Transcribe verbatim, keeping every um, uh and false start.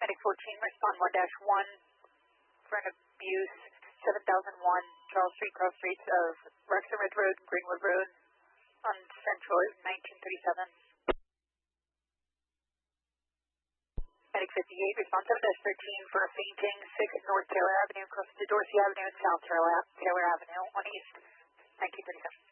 Medic fourteen, respond one dash one for an abuse, seven thousand one Charles Street, cross streets of Rexon Ridge Road and Greenwood Road on Central is nineteen thirty-seven. Medic fifty-eight, respond seven dash thirteen for a fainting, six North Taylor Avenue, close to Dorsey Avenue and South Taylor, Taylor Avenue on East, nineteen thirty-seven.